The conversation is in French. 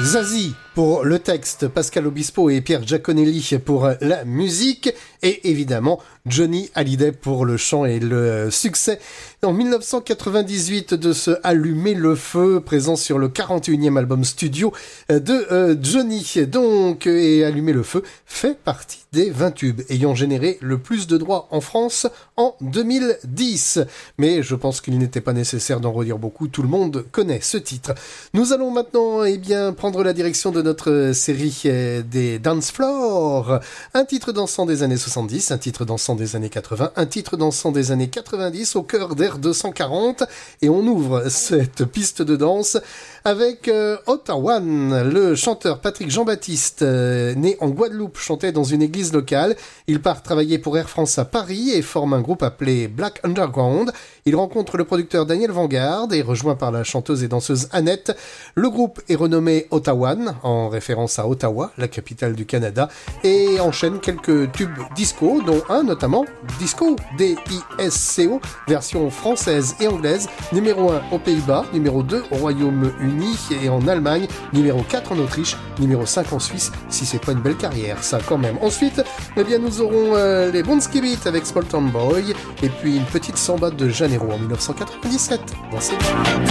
Zazie pour le texte, Pascal Obispo et Pierre Giaconelli pour la musique et évidemment Johnny Hallyday pour le chant et le succès en 1998 de ce Allumer le feu, présent sur le 41e album studio de Johnny. Donc, et Allumer le feu fait partie des 20 tubes ayant généré le plus de droits en France en 2010. Mais je pense qu'il n'était pas nécessaire d'en redire beaucoup, tout le monde connaît ce titre. Nous allons maintenant prendre la direction de notre série des Dance Floor. Un titre dansant des années 70, un titre dansant des années 80, un titre dansant des années 90 au cœur d'Air 240 et on ouvre cette piste de danse avec Ottawa. Le chanteur Patrick Jean-Baptiste, né en Guadeloupe, chantait dans une église locale. Il part travailler pour Air France à Paris et forme un groupe appelé Black Underground. Il rencontre le producteur Daniel Vanguard et rejoint par la chanteuse et danseuse Annette. Le groupe est renommé Ottawa, en référence à Ottawa, la capitale du Canada, et enchaîne quelques tubes disco, dont un notamment Disco, D-I-S-C-O, version française et anglaise, numéro 1 aux Pays-Bas, numéro 2 au Royaume-Uni et en Allemagne, numéro 4 en Autriche, numéro 5 en Suisse, si c'est pas une belle carrière, ça quand même. Ensuite, nous aurons les Bonsky Beat avec Small Town Boy, et puis une petite samba de Janeiro en 1997. Dansez bien.